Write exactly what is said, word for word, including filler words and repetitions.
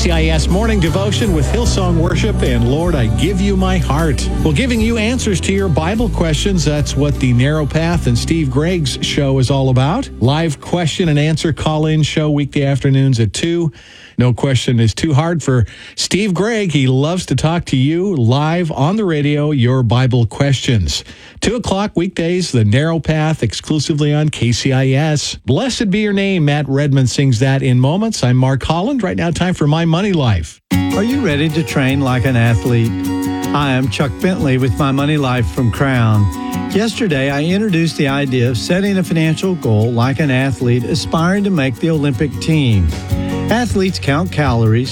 C I S Morning Devotion with Hillsong Worship and Lord, I Give You My Heart. Well, giving you answers to your Bible questions, that's what the Narrow Path and Steve Gregg's show is all about. Live question and answer call-in show weekday afternoons at two. No question is too hard for Steve Gregg. He loves to talk to you live on the radio, your Bible questions. Two o'clock weekdays, The Narrow Path, exclusively on K C I S. Blessed be your name. Matt Redman sings that in moments. I'm Mark Holland. Right now, time for My Money Life. Are you ready to train like an athlete? Hi, I'm Chuck Bentley with My Money Life from Crown. Yesterday, I introduced the idea of setting a financial goal like an athlete aspiring to make the Olympic team. Athletes count calories,